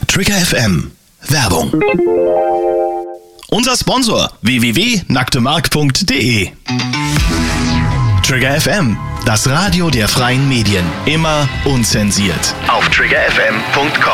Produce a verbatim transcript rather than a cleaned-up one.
Trigger F M. Werbung. Unser Sponsor w w w punkt nacktemark punkt de. Trigger F M, das Radio der freien Medien. Immer unzensiert. Auf trigger f m punkt com.